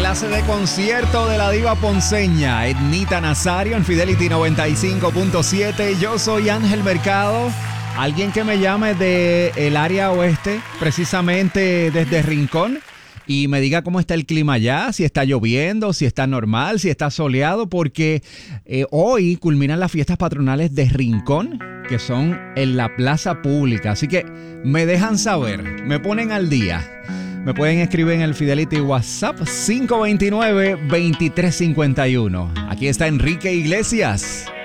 clase de concierto de la diva ponceña Ednita Nazario en Fidelity 95.7. Yo soy Ángel Mercado. Alguien que me llame del área oeste, precisamente desde Rincón, y me diga cómo está el clima allá, si está lloviendo, si está normal, si está soleado, porque hoy culminan las fiestas patronales de Rincón, que son en la plaza pública. Así que me dejan saber, me ponen al día. Me pueden escribir en el Fidelity WhatsApp 529-2351. Aquí está Enrique Iglesias.